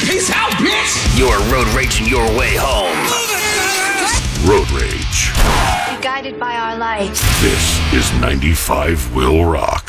Peace out, bitch! You're road raging your way home. Road Rage. Be guided by our light. This is 95 Will Rock.